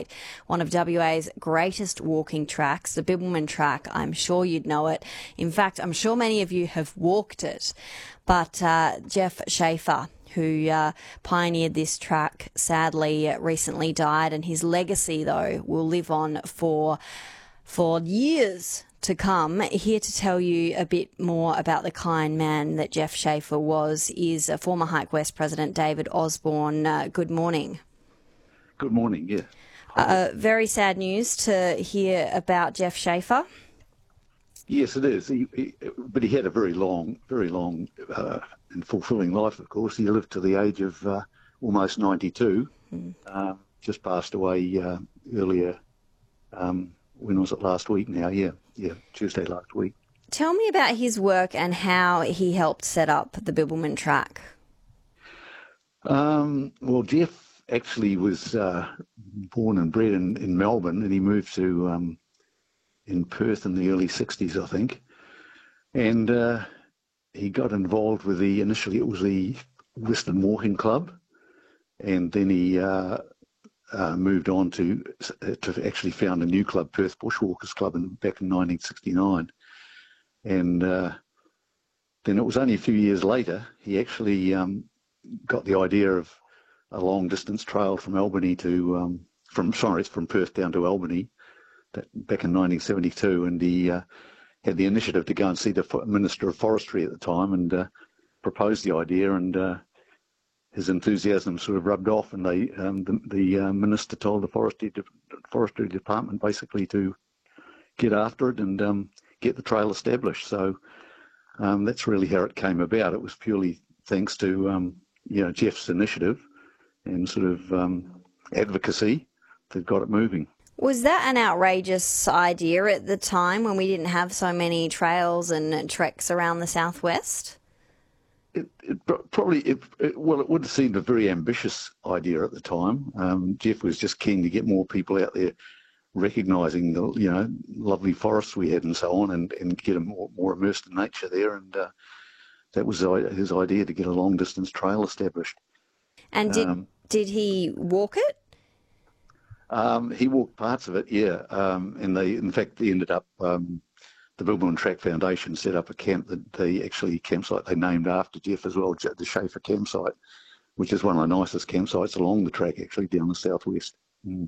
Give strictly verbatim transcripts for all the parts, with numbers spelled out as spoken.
Estate, one of W A's greatest walking tracks, the Bibbulmun Track. I'm sure you'd know it. In fact, I'm sure many of you have walked it. But uh, Geoff Schaefer, who uh, pioneered this track, sadly uh, recently died, and his legacy, though, will live on for for years to come. Here to tell you a bit more about the kind man that Geoff Schaefer was is uh, former Hike West President David Osborne. Uh, good morning. Good morning, yeah. Uh, very sad news to hear about Geoff Schaefer. Yes, it is. He, he, but he had a very long, very long uh, and fulfilling life, of course. He lived to the age of uh, almost ninety-two. Mm. Uh, just passed away uh, earlier. Um, when was it last week now? Yeah, yeah, Tuesday last week. Tell me about his work and how he helped set up the Bibbulmun Track. Um, well, Geoff actually was uh, born and bred in, in Melbourne, and he moved to um, in Perth in the early sixties, I think. And uh, he got involved with the, initially it was the Western Walking Club, and then he uh, uh, moved on to to actually found a new club, Perth Bushwalkers Club, in, back in nineteen sixty-nine. And uh, then it was only a few years later, he actually um, got the idea of a long distance trail from Albany to, um, from sorry, it's from Perth down to Albany, that, back in nineteen seventy-two, and he uh, had the initiative to go and see the Minister of Forestry at the time and uh, proposed the idea, and uh, his enthusiasm sort of rubbed off, and they, um, the, the uh, Minister told the Forestry, De- Forestry Department basically to get after it and um, get the trail established. So um, that's really how it came about. It was purely thanks to um, you know, Geoff's initiative and sort of um, advocacy that got it moving. Was that an outrageous idea at the time when we didn't have so many trails and treks around the southwest? It, it probably, it, it, well, it would have seemed a very ambitious idea at the time. Um, Geoff was just keen to get more people out there recognising the, you know, lovely forests we had and so on, and, and get them more, more immersed in nature there. And uh, that was his idea, to get a long distance trail established. And did um, did he walk it? Um, he walked parts of it, yeah. Um, and they, in fact, they ended up, um, the Bibbulmun Track Foundation set up a camp that they actually, campsite they named after Geoff as well, the Schaefer campsite, which is one of the nicest campsites along the track, actually, down the southwest. Mm.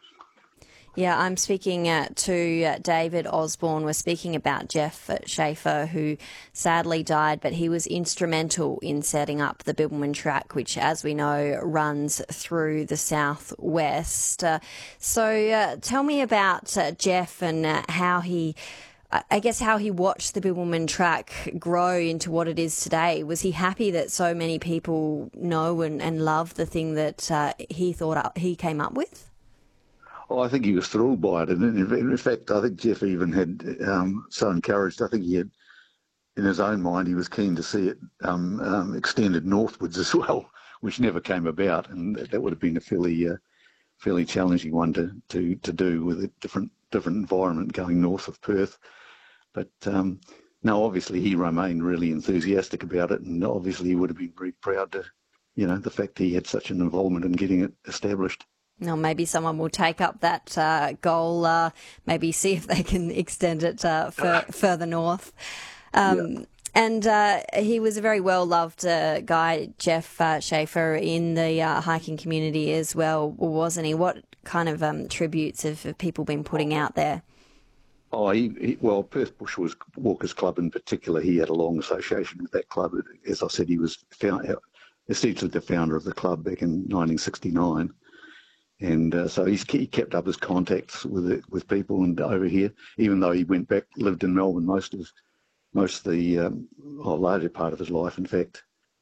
Yeah, I'm speaking uh, to uh, David Osborne. We're speaking about Geoff Schaefer, who sadly died, but he was instrumental in setting up the Bibbulmun Track, which, as we know, runs through the southwest. Uh, so uh, tell me about uh, Geoff and uh, how he, I guess, how he watched the Bibbulmun Track grow into what it is today. Was he happy that so many people know and, and love the thing that uh, he thought up, he came up with? Oh, I think he was thrilled by it. And in, in fact, I think Geoff even had um, so encouraged, I think he had, in his own mind, he was keen to see it um, um, extended northwards as well, which never came about. And that would have been a fairly uh, fairly challenging one to, to, to do, with a different different environment going north of Perth. But um, no, obviously he remained really enthusiastic about it, and obviously he would have been very proud to, you know, the fact that he had such an involvement in getting it established. Well, maybe someone will take up that uh, goal, uh, maybe see if they can extend it uh, fur- further north. Um, yeah. And uh, he was a very well-loved uh, guy, Geoff uh, Schaefer, in the uh, hiking community as well, wasn't he? What kind of um, tributes have people been putting out there? Oh, he, he, well, Perth Bushwalkers Club in particular, he had a long association with that club. As I said, he was found, essentially the founder of the club back in nineteen sixty-nine. And uh, so he's, he kept up his contacts with it, with people and over here, even though he went back, lived in Melbourne most of most of the um, well, larger part of his life. In fact,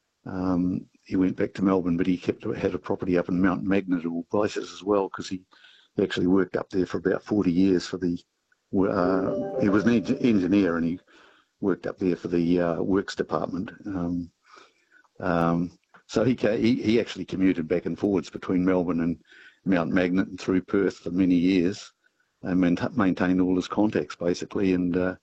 um, he went back to Melbourne, but he kept had a property up in Mount Magnet of all places as well, because he actually worked up there for about forty years for the. Uh, he was an engineer, and he worked up there for the uh, works department. Um, um, so he, he he actually commuted back and forwards between Melbourne and Mount Magnet and through Perth for many years, and maintained all his contacts basically. And uh,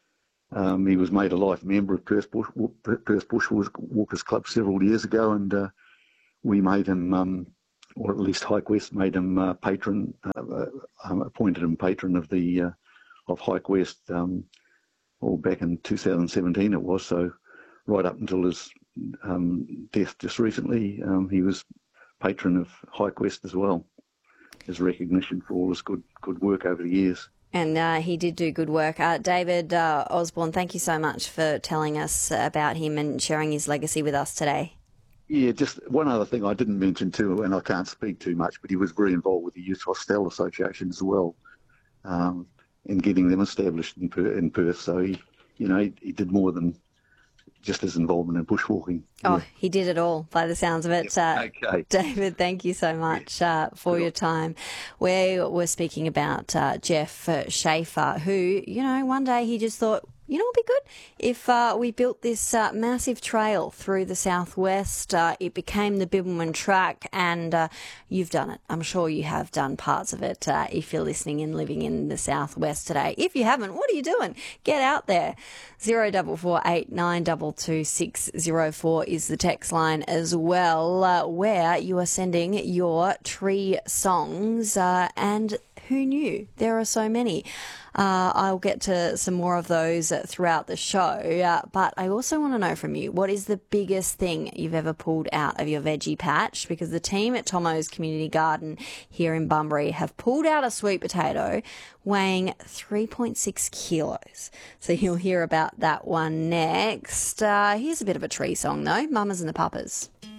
um, he was made a life member of Perth, Bush, Perth Bushwalkers Club several years ago, and uh, we made him um, or at least Hike West made him uh, patron, uh, um, appointed him patron of the uh, of Hike West, um, all back in two thousand seventeen it was. So right up until his um, death just recently, um, he was patron of Hike West as well, as recognition for all his good good work over the years. And uh, he did do good work. Uh, David uh, Osborne, thank you so much for telling us about him and sharing his legacy with us today. Yeah, just one other thing I didn't mention too, and I can't speak too much, but he was very involved with the Youth Hostel Association as well, um, in getting them established in, per- in Perth. So he, you know, he, he did more than just his involvement in bushwalking. Oh, yeah. He did it all by the sounds of it. Yeah, uh, okay. David, thank you so much uh, for your time. We were speaking about uh, Jeff uh, Schaefer, who, you know, one day he just thought, you know what would be good? If uh, we built this uh, massive trail through the southwest, uh, it became the Bibbulmun Track, and uh, you've done it. I'm sure you have done parts of it uh, if you're listening and living in the southwest today. If you haven't, what are you doing? Get out there. Zero double four eight nine double two six zero four is the text line as well, uh, where you are sending your tree songs, uh, and who knew? There are so many. Uh, I'll get to some more of those throughout the show, uh, but I also want to know from you, what is the biggest thing you've ever pulled out of your veggie patch? Because the team at Tomo's Community Garden here in Bunbury have pulled out a sweet potato weighing three point six kilos. So you'll hear about that one next. Uh, here's a bit of a tree song though, Mamas and the Papas.